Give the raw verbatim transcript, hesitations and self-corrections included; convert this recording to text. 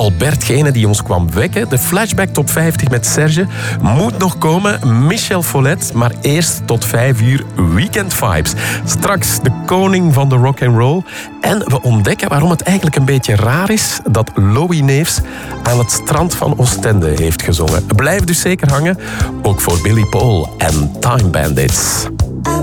Albert Gene die ons kwam wekken. De Flashback Top vijftig met Serge moet nog komen. Michel Follet, maar eerst tot vijf uur Weekend Vibes. Straks de koning van de rock and roll. En we ontdekken waarom het eigenlijk een beetje raar is dat Louis Neefs aan het strand van Oostende heeft gezongen. Blijf dus zeker hangen, ook voor Billy Paul en Time Bandits.